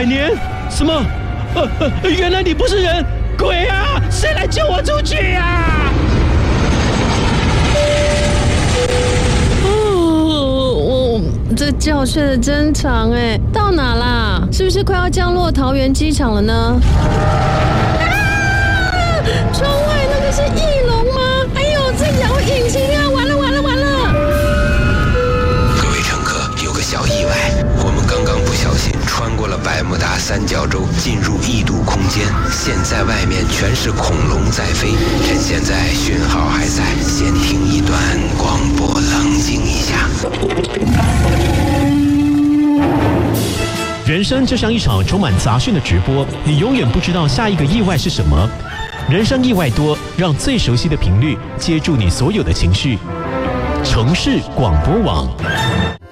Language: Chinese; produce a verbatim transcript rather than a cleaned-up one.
年？什么？呃呃，原来你不是人，鬼啊！谁来救我出去啊？ 哦，我这觉睡得真长哎，到哪啦？是不是快要降落桃园机场了呢？啊！窗外那个是翼龙吗？哎呦，这摇引擎啊！完了完了完了！ 各位乘客，有个小意外，我们刚刚不小心穿过了百慕达三角洲，进入异度空间。现在外面全是恐龙在飞，趁现在讯号还在，先听一段广播，冷静一下。 人生就像一场充满杂讯的直播，你永远不知道下一个意外是什么。人生意外多，让最熟悉的频率接住你所有的情绪。城市广播网。